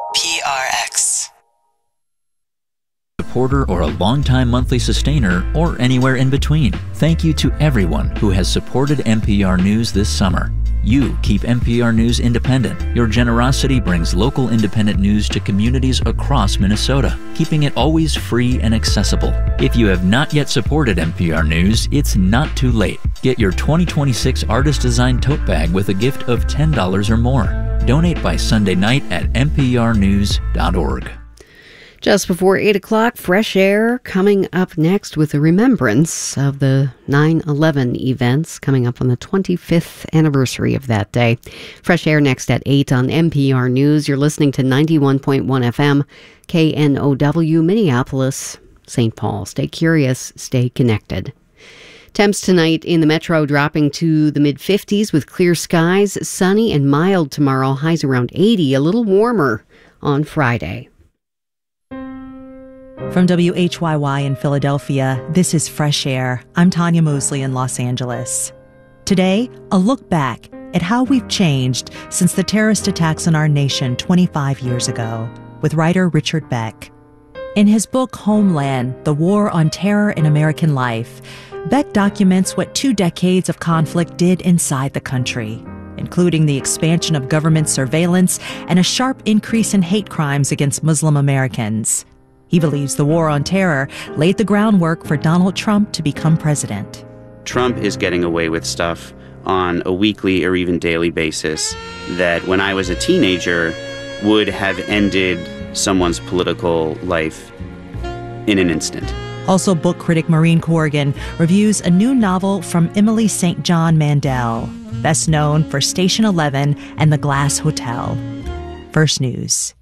PRX. Supporter or a longtime monthly sustainer, or anywhere in between. Thank you to everyone who has supported NPR News this summer. You keep NPR News independent. Your generosity brings local independent news to communities across Minnesota, keeping it always free and accessible. If you have not yet supported NPR News, it's not too late. Get your 2026 Artist Design Tote Bag with a gift of $10 or more. Donate by Sunday night at nprnews.org. Just before 8 o'clock, Fresh Air coming up next with a remembrance of the 9/11 events coming up on the 25th anniversary of that day. Fresh Air next at 8 on NPR News. You're listening to 91.1 FM, KNOW, Minneapolis, St. Paul. Stay curious, stay connected. Temps tonight in the metro dropping to the mid-50s with clear skies, sunny and mild tomorrow, highs around 80, a little warmer on Friday. From WHYY in Philadelphia, this is Fresh Air. I'm Tanya Mosley in Los Angeles. Today, a look back at how we've changed since the terrorist attacks on our nation 25 years ago, with writer Richard Beck. In his book Homeland, The War on Terror in American Life, Beck documents what 2 decades of conflict did inside the country, including the expansion of government surveillance and a sharp increase in hate crimes against Muslim Americans. He believes the war on terror laid the groundwork for Donald Trump to become president. Trump is getting away with stuff on a weekly or even daily basis that when I was a teenager would have ended someone's political life in an instant. Also, book critic Maureen Corrigan reviews a new novel from Emily St. John Mandel, best known for Station 11 and The Glass Hotel. First News.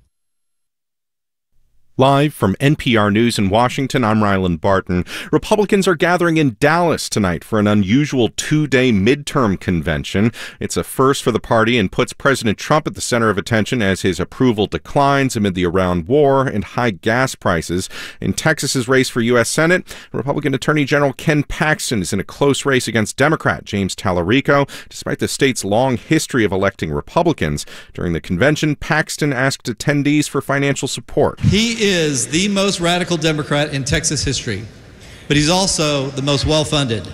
Live from NPR News in Washington, I'm Ryland Barton. Republicans are gathering in Dallas tonight for an unusual 2-day midterm convention. It's a first for the party and puts President Trump at the center of attention as his approval declines amid the Iran war and high gas prices. In Texas's race for U.S. Senate, Republican Attorney General Ken Paxton is in a close race against Democrat James Talarico, despite the state's long history of electing Republicans. During the convention, Paxton asked attendees for financial support. He is the most radical Democrat in Texas history, but he's also the most well-funded.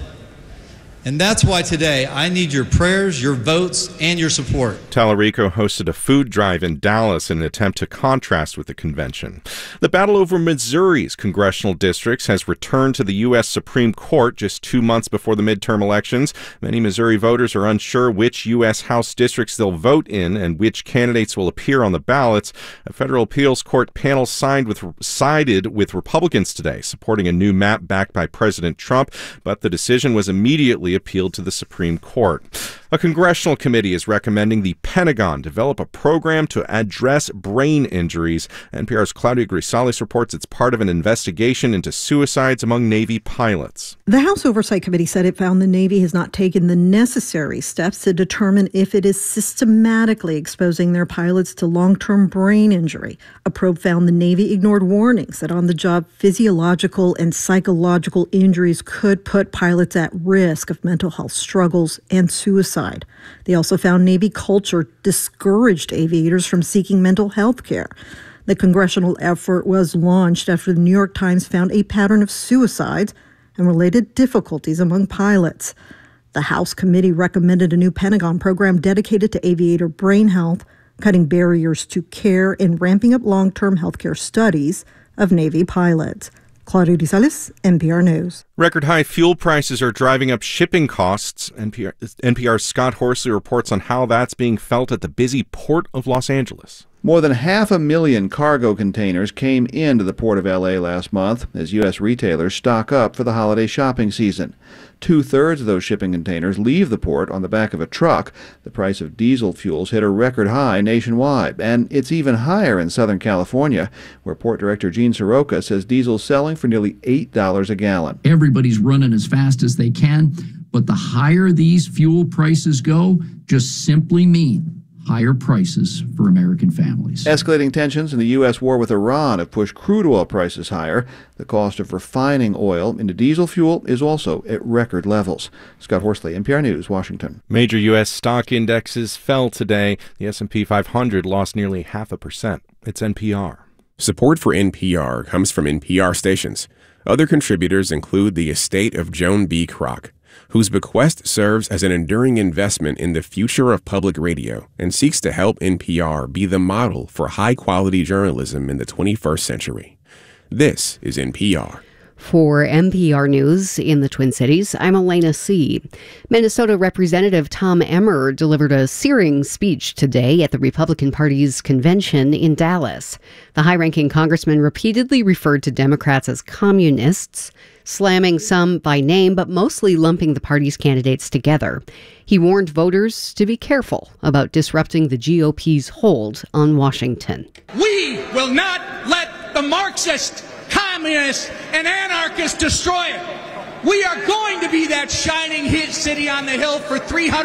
And that's why today I need your prayers, your votes, and your support. Talarico hosted a food drive in Dallas in an attempt to contrast with the convention. The battle over Missouri's congressional districts has returned to the U.S. Supreme Court just 2 months before the midterm elections. Many Missouri voters are unsure which U.S. House districts they'll vote in and which candidates will appear on the ballots. A federal appeals court panel sided with Republicans today, supporting a new map backed by President Trump, but the decision was immediately appealed to the Supreme Court. A congressional committee is recommending the Pentagon develop a program to address brain injuries. NPR's Claudia Grisales reports it's part of an investigation into suicides among Navy pilots. The House Oversight Committee said it found the Navy has not taken the necessary steps to determine if it is systematically exposing their pilots to long-term brain injury. A probe found the Navy ignored warnings that on-the-job physiological and psychological injuries could put pilots at risk of mental health struggles and suicide. They also found Navy culture discouraged aviators from seeking mental health care. The congressional effort was launched after the New York Times found a pattern of suicides and related difficulties among pilots. The House committee recommended a new Pentagon program dedicated to aviator brain health, cutting barriers to care and ramping up long-term healthcare studies of Navy pilots. Claudia Grisales, NPR News. Record high fuel prices are driving up shipping costs. NPR's Scott Horsley reports on how that's being felt at the busy Port of Los Angeles. More than 500,000 cargo containers came into the Port of L.A. last month as U.S. retailers stock up for the holiday shopping season. 2/3 of those shipping containers leave the port on the back of a truck. The price of diesel fuels hit a record high nationwide, and it's even higher in Southern California, where Port Director Gene Soroka says diesel's selling for nearly $8 a gallon. Everybody's running as fast as they can, but the higher these fuel prices go just simply mean higher prices for American families. Escalating tensions in the U.S. war with Iran have pushed crude oil prices higher. The cost of refining oil into diesel fuel is also at record levels. Scott Horsley, NPR News, Washington. Major U.S. stock indexes fell today. The S&P 500 lost nearly 0.5%. It's NPR. Support for NPR comes from NPR stations. Other contributors include the estate of Joan B. Kroc, whose bequest serves as an enduring investment in the future of public radio and seeks to help NPR be the model for high-quality journalism in the 21st century. This is NPR. For NPR News in the Twin Cities, I'm Elena C. Minnesota Representative Tom Emmer delivered a searing speech today at the Republican Party's convention in Dallas. The high-ranking congressman repeatedly referred to Democrats as communists, slamming some by name, but mostly lumping the party's candidates together. He warned voters to be careful about disrupting the GOP's hold on Washington. We will not let the Marxists, communists, and anarchists destroy it. We are going to be that shining city on the hill for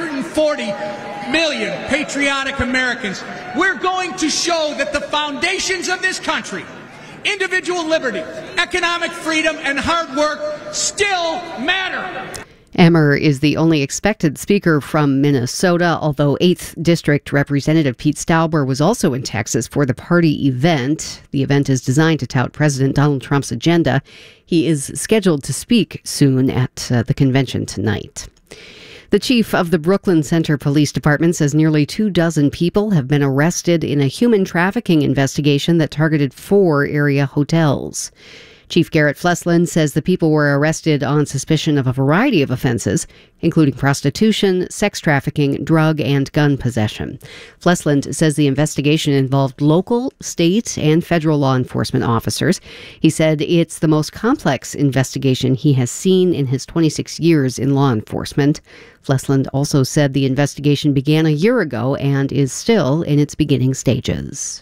340 million patriotic Americans. We're going to show that the foundations of this country, individual liberty, economic freedom, and hard work still matter. Emmer is the only expected speaker from Minnesota, although 8th District Representative Pete Stauber was also in Texas for the party event. The event is designed to tout President Donald Trump's agenda. He is scheduled to speak soon at the convention tonight. The chief of the Brooklyn Center Police Department says nearly 24 people have been arrested in a human trafficking investigation that targeted 4 area hotels. Chief Garrett Flesland says the people were arrested on suspicion of a variety of offenses, including prostitution, sex trafficking, drug and gun possession. Flesland says the investigation involved local, state, and federal law enforcement officers. He said it's the most complex investigation he has seen in his 26 years in law enforcement. Flesland also said the investigation began a year ago and is still in its beginning stages.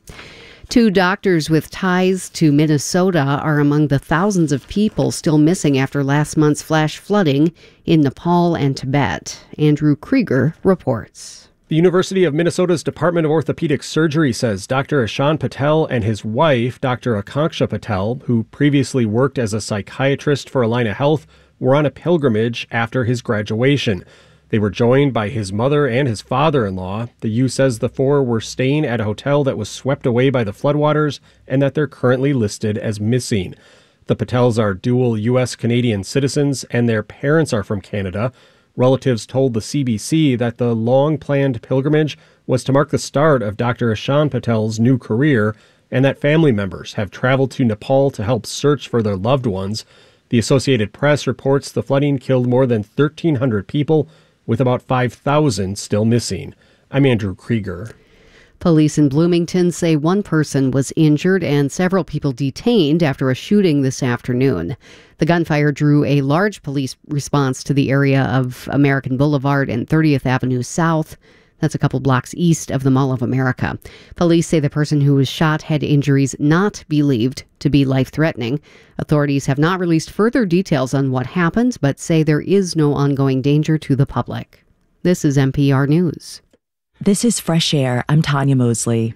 2 doctors with ties to Minnesota are among the thousands of people still missing after last month's flash flooding in Nepal and Tibet. Andrew Krieger reports. The University of Minnesota's Department of Orthopedic Surgery says Dr. Ashan Patel and his wife, Dr. Akanksha Patel, who previously worked as a psychiatrist for Allina Health, were on a pilgrimage after his graduation. They were joined by his mother and his father-in-law. The U says the 4 were staying at a hotel that was swept away by the floodwaters and that they're currently listed as missing. The Patels are dual U.S.-Canadian citizens and their parents are from Canada. Relatives told the CBC that the long-planned pilgrimage was to mark the start of Dr. Ashan Patel's new career and that family members have traveled to Nepal to help search for their loved ones. The Associated Press reports the flooding killed more than 1,300 people, with about 5,000 still missing. I'm Andrew Krieger. Police in Bloomington say 1 person was injured and several people detained after a shooting this afternoon. The gunfire drew a large police response to the area of American Boulevard and 30th Avenue South. That's a couple blocks east of the Mall of America. Police say the person who was shot had injuries not believed to be life-threatening. Authorities have not released further details on what happened, but say there is no ongoing danger to the public. This is NPR News. This is Fresh Air. I'm Tanya Mosley.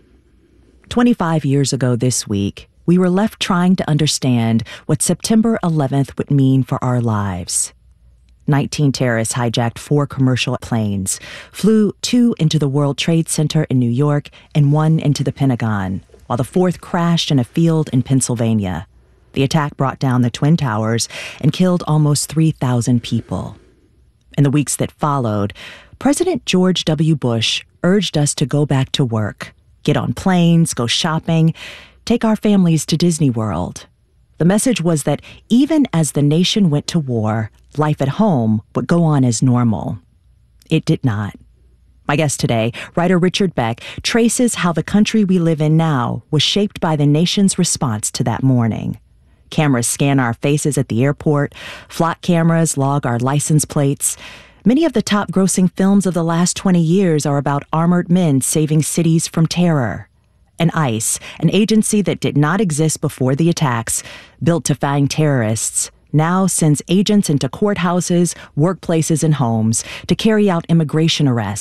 25 years ago this week, we were left trying to understand what September 11th would mean for our lives. 19 terrorists hijacked 4 commercial planes, flew 2 into the World Trade Center in New York and 1 into the Pentagon, while the 4th crashed in a field in Pennsylvania. The attack brought down the Twin Towers and killed almost 3,000 people. In the weeks that followed, President George W. Bush urged us to go back to work, get on planes, go shopping, take our families to Disney World. The message was that even as the nation went to war, life at home would go on as normal. It did not. My guest today, writer Richard Beck, traces how the country we live in now was shaped by the nation's response to that morning. Cameras scan our faces at the airport, flock cameras log our license plates. Many of the top-grossing films of the last 20 years are about armored men saving cities from terror. And ICE, an agency that did not exist before the attacks, built to find terrorists, now sends agents into courthouses, workplaces, and homes to carry out immigration arrests,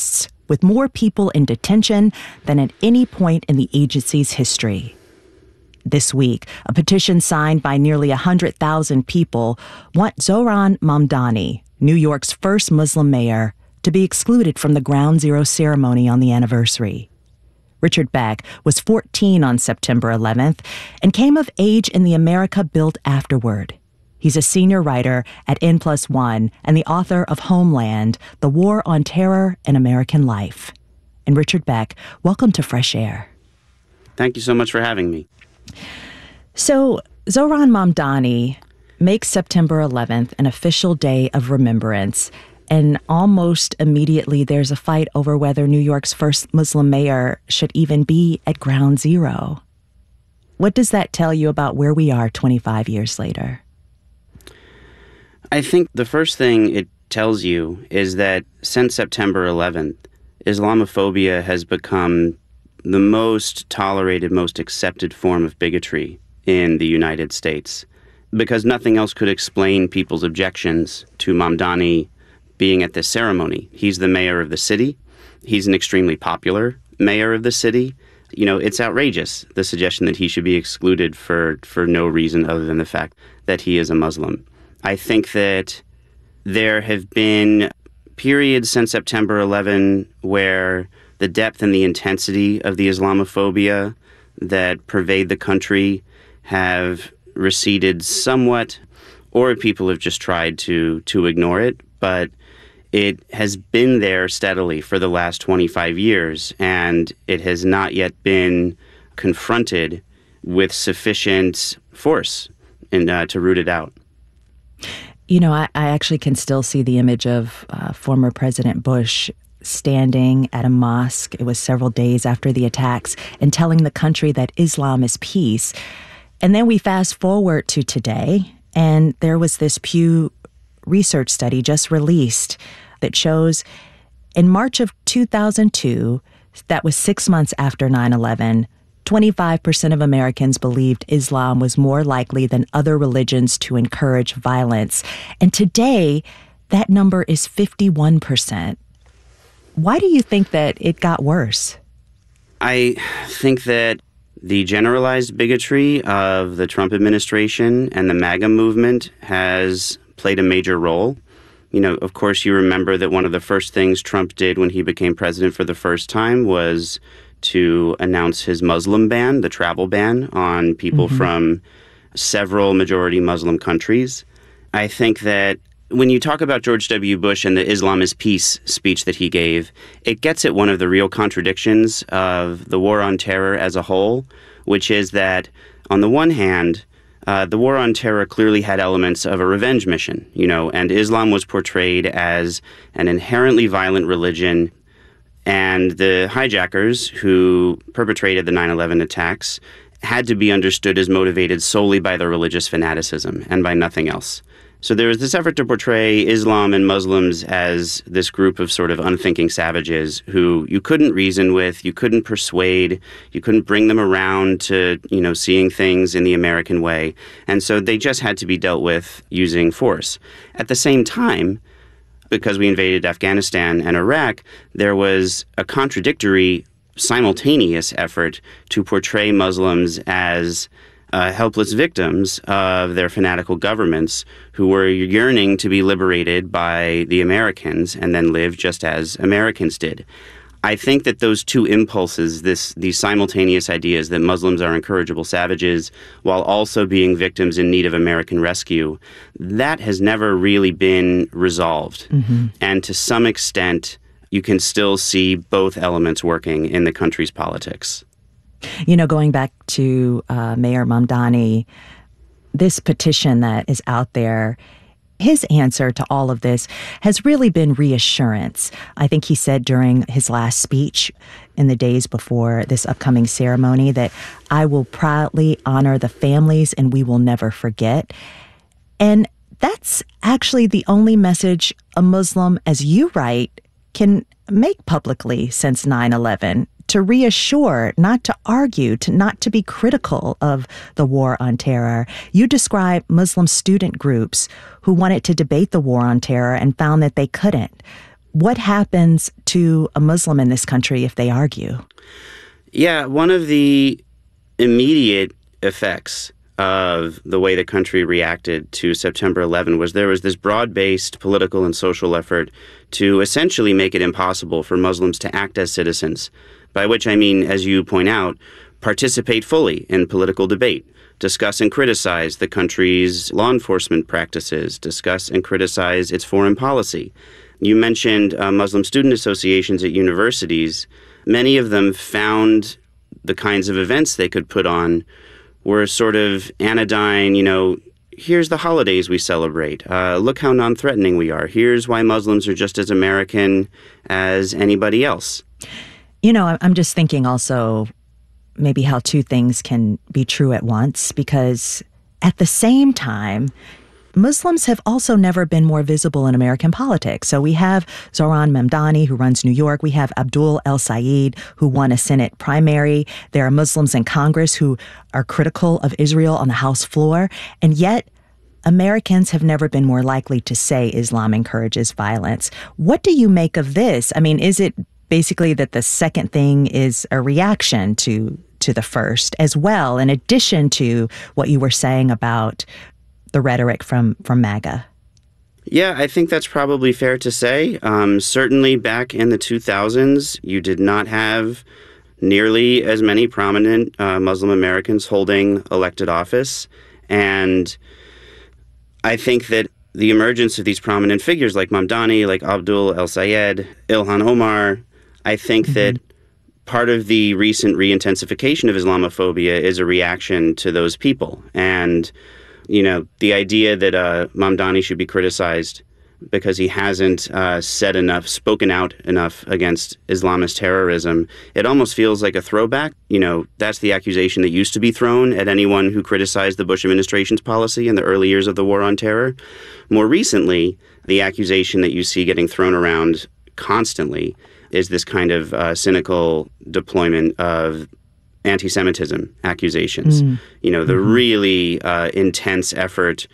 with more people in detention than at any point in the agency's history. This week, a petition signed by nearly 100,000 people want Zohran Mamdani, New York's first Muslim mayor, to be excluded from the Ground Zero ceremony on the anniversary. Richard Beck was 14 on September 11th and came of age in the America Built Afterward. He's a senior writer at N+1 and the author of Homeland, The War on Terror and American Life. And Richard Beck, welcome to Fresh Air. Thank you so much for having me. So, Zohran Mamdani makes September 11th an official day of remembrance, and almost immediately there's a fight over whether New York's first Muslim mayor should even be at Ground Zero. What does that tell you about where we are 25 years later? I think the first thing it tells you is that since September 11th, Islamophobia has become the most tolerated, most accepted form of bigotry in the United States, because nothing else could explain people's objections to Mamdani being at this ceremony. He's the mayor of the city. He's an extremely popular mayor of the city. You know, it's outrageous, the suggestion that he should be excluded for no reason other than the fact that he is a Muslim. I think that there have been periods since September 11 where the depth and the intensity of the Islamophobia that pervade the country have receded somewhat, or people have just tried to ignore it. But it has been there steadily for the last 25 years, and it has not yet been confronted with sufficient force to root it out. You know, I actually can still see the image of former President Bush standing at a mosque. It was several days after the attacks, and telling the country that Islam is peace. And then we fast forward to today, and there was this Pew Research study just released that shows in March of 2002, that was 6 months after 9/11, 25% of Americans believed Islam was more likely than other religions to encourage violence. And today, that number is 51%. Why do you think that it got worse? I think that the generalized bigotry of the Trump administration and the MAGA movement has played a major role. You know, of course, you remember that one of the first things Trump did when he became president for the first time was to announce his Muslim ban, the travel ban on people from several majority Muslim countries. I think that when you talk about George W. Bush and the Islam is peace speech that he gave, it gets at one of the real contradictions of the war on terror as a whole, which is that on the one hand, the war on terror clearly had elements of a revenge mission, you know, and Islam was portrayed as an inherently violent religion. And the hijackers who perpetrated the 9/11 attacks had to be understood as motivated solely by their religious fanaticism and by nothing else. So there was this effort to portray Islam and Muslims as this group of sort of unthinking savages who you couldn't reason with, you couldn't persuade, you couldn't bring them around to, you know, seeing things in the American way. And so they just had to be dealt with using force. At the same time, because we invaded Afghanistan and Iraq, there was a contradictory, simultaneous effort to portray Muslims as helpless victims of their fanatical governments who were yearning to be liberated by the Americans and then live just as Americans did. I think that those two impulses, these simultaneous ideas that Muslims are incorrigible savages while also being victims in need of American rescue, that has never really been resolved. And to some extent, you can still see both elements working in the country's politics. You know, going back to Mayor Mamdani, this petition that is out there, his answer to all of this has really been reassurance. I think he said during his last speech in the days before this upcoming ceremony that I will proudly honor the families and we will never forget. And that's actually the only message a Muslim, as you write, can make publicly since 9/11. To reassure, not to argue, not to be critical of the war on terror. You describe Muslim student groups who wanted to debate the war on terror and found that they couldn't. What happens to a Muslim in this country if they argue? Yeah, one of the immediate effects of the way the country reacted to September 11 was there was this broad-based political and social effort to essentially make it impossible for Muslims to act as citizens, by which I mean, as you point out, participate fully in political debate, discuss and criticize the country's law enforcement practices, discuss and criticize its foreign policy. You mentioned Muslim student associations at universities. Many of them found the kinds of events they could put on were sort of anodyne, here's the holidays we celebrate. Look how non-threatening we are. Here's why Muslims are just as American as anybody else. I'm just thinking also maybe how two things can be true at once, because at the same time, Muslims have also never been more visible in American politics. So we have Zohran Mamdani, who runs New York. We have Abdul El-Sayed, who won a Senate primary. There are Muslims in Congress who are critical of Israel on the House floor. And yet, Americans have never been more likely to say Islam encourages violence. What do you make of this? I mean, is it basically that the second thing is a reaction to the first as well, in addition to what you were saying about the rhetoric from MAGA? Yeah, I think that's probably fair to say. Certainly back in the 2000s, you did not have nearly as many prominent Muslim Americans holding elected office. And I think that the emergence of these prominent figures like Mamdani, like Abdul El-Sayed, Ilhan Omar, I think that part of the recent re-intensification of Islamophobia is a reaction to those people. And the idea that Mamdani should be criticized because he hasn't spoken out enough against Islamist terrorism, it almost feels like a throwback. That's the accusation that used to be thrown at anyone who criticized the Bush administration's policy in the early years of the war on terror. More recently, the accusation that you see getting thrown around constantly is this kind of cynical deployment of anti-Semitism accusations. The really intense effort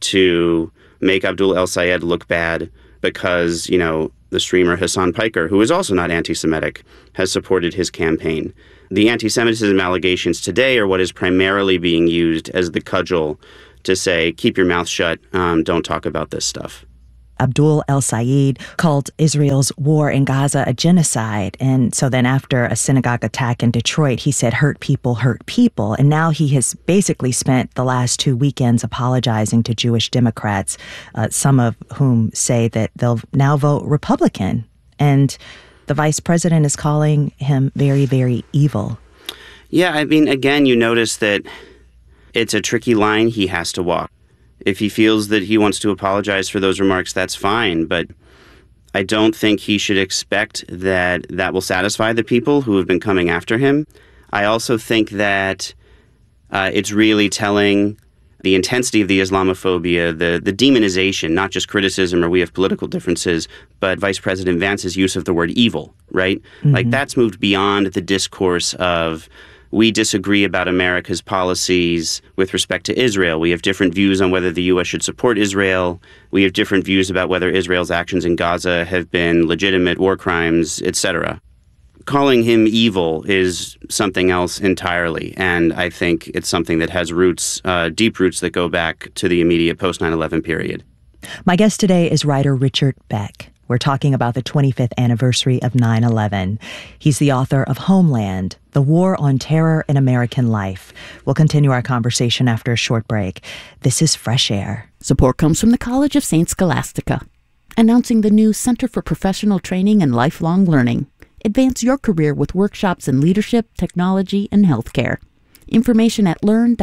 to make Abdul El-Sayed look bad because, the streamer Hassan Piker, who is also not anti-Semitic, has supported his campaign. The anti-Semitism allegations today are what is primarily being used as the cudgel to say, keep your mouth shut, don't talk about this stuff. Abdul El-Sayed called Israel's war in Gaza a genocide. And so then after a synagogue attack in Detroit, he said, hurt people, hurt people. And now he has basically spent the last 2 weekends apologizing to Jewish Democrats, some of whom say that they'll now vote Republican. And the vice president is calling him very, very evil. Yeah, I mean, again, you notice that it's a tricky line he has to walk. If he feels that he wants to apologize for those remarks, that's fine. But I don't think he should expect that that will satisfy the people who have been coming after him. I also think that it's really telling the intensity of the Islamophobia, the demonization, not just criticism or we have political differences, but Vice President Vance's use of the word evil, right? Like that's moved beyond the discourse of we disagree about America's policies with respect to Israel. We have different views on whether the U.S. should support Israel. We have different views about whether Israel's actions in Gaza have been legitimate war crimes, etc. Calling him evil is something else entirely, and I think it's something that has roots, deep roots that go back to the immediate post-9/11 period. My guest today is writer Richard Beck. We're talking about the 25th anniversary of 9/11. He's the author of Homeland, The War on Terror in American Life. We'll continue our conversation after a short break. This is Fresh Air. Support comes from the College of St. Scholastica, announcing the new Center for Professional Training and Lifelong Learning. Advance your career with workshops in leadership, technology, and healthcare. Information at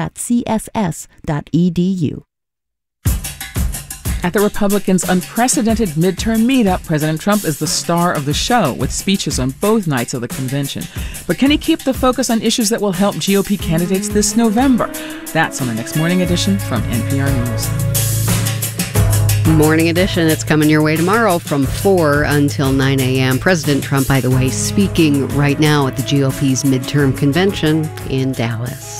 learn.css.edu. At the Republicans' unprecedented midterm meetup, President Trump is the star of the show, with speeches on both nights of the convention. But can he keep the focus on issues that will help GOP candidates this November? That's on the next Morning Edition from NPR News. Morning Edition, it's coming your way tomorrow from 4 until 9 a.m. President Trump, by the way, speaking right now at the GOP's midterm convention in Dallas.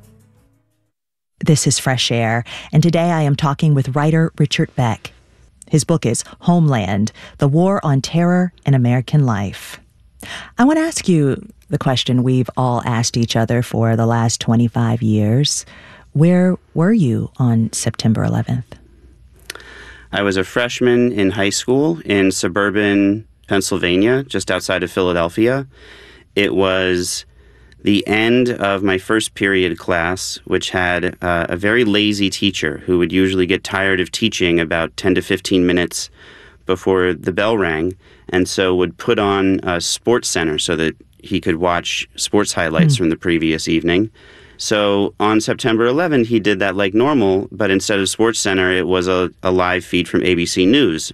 This is Fresh Air, and today I am talking with writer Richard Beck, His book is Homeland: The War on Terror in American Life. I want to ask you the question we've all asked each other for the last 25 years. Where were you on September 11th? I was a freshman in high school in suburban Pennsylvania, just outside of Philadelphia. It was the end of my first period class, which had a very lazy teacher who would usually get tired of teaching about 10 to 15 minutes before the bell rang, and so would put on a Sports Center so that he could watch sports highlights from the previous evening. So on September 11th, he did that like normal, but instead of Sports Center, it was a live feed from ABC News.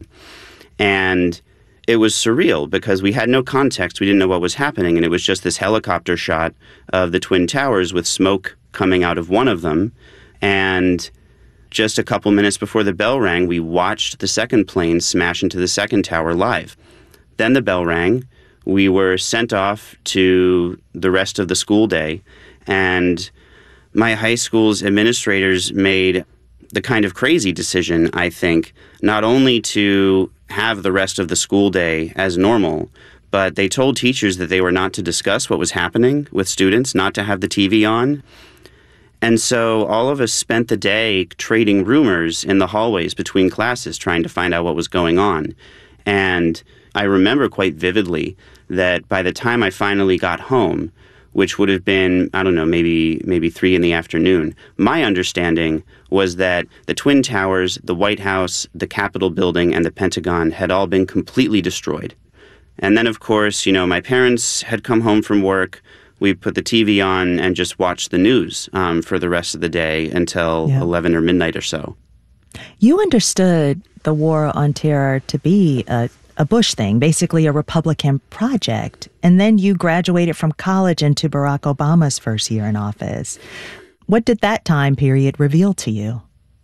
And it was surreal because we had no context. We didn't know what was happening, and it was just this helicopter shot of the Twin Towers with smoke coming out of one of them. And just a couple minutes before the bell rang, we watched the second plane smash into the second tower live. Then the bell rang. We were sent off to the rest of the school day, and my high school's administrators made the kind of crazy decision, I think, not only to have the rest of the school day as normal, but they told teachers that they were not to discuss what was happening with students, not to have the TV on. And so all of us spent the day trading rumors in the hallways between classes, trying to find out what was going on. And I remember quite vividly that by the time I finally got home, which would have been, I don't know, maybe 3 in the afternoon, my understanding was that the Twin Towers, the White House, the Capitol building, and the Pentagon had all been completely destroyed. And then, of course, my parents had come home from work. We put the TV on and just watched the news for the rest of the day until 11 or midnight or so. You understood the war on terror to be a Bush thing, basically a Republican project. And then you graduated from college into Barack Obama's first year in office. What did that time period reveal to you?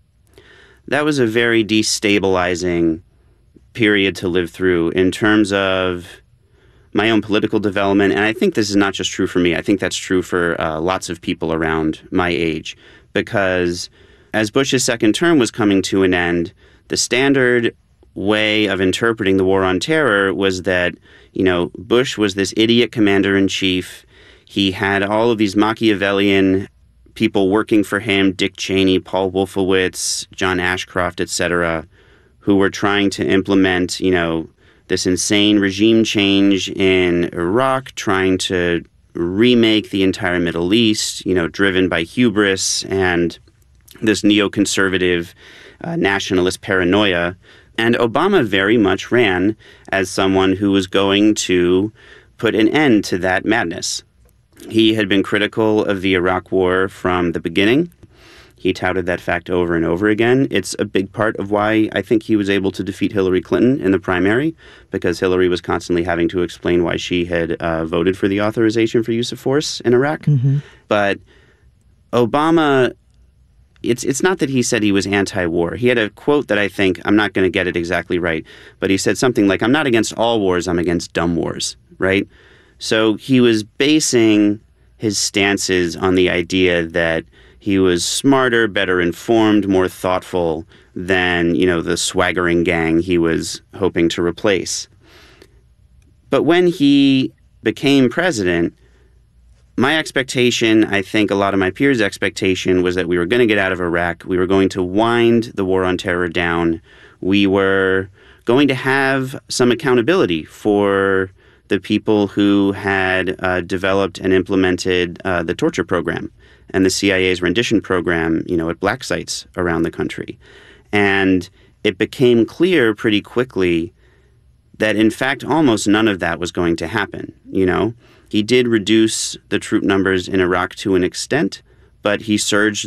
That was a very destabilizing period to live through in terms of my own political development. And I think this is not just true for me. I think that's true for lots of people around my age. Because as Bush's second term was coming to an end, the standard way of interpreting the war on terror was that, Bush was this idiot commander-in-chief. He had all of these Machiavellian people working for him, Dick Cheney, Paul Wolfowitz, John Ashcroft, etc., who were trying to implement, this insane regime change in Iraq, trying to remake the entire Middle East, driven by hubris and this neoconservative nationalist paranoia. And Obama very much ran as someone who was going to put an end to that madness. He had been critical of the Iraq War from the beginning. He touted that fact over and over again. It's a big part of why I think he was able to defeat Hillary Clinton in the primary, because Hillary was constantly having to explain why she had voted for the authorization for use of force in Iraq. Mm-hmm. But Obama, it's not that he said he was anti-war. He had a quote that I think, I'm not going to get it exactly right, but he said something like, "I'm not against all wars, I'm against dumb wars," right? So he was basing his stances on the idea that he was smarter, better informed, more thoughtful than, the swaggering gang he was hoping to replace. But when he became president, my expectation, I think a lot of my peers' expectation, was that we were going to get out of Iraq. We were going to wind the war on terror down. We were going to have some accountability for the people who had developed and implemented the torture program and the CIA's rendition program, at black sites around the country. And it became clear pretty quickly that, in fact, almost none of that was going to happen, He did reduce the troop numbers in Iraq to an extent, but he surged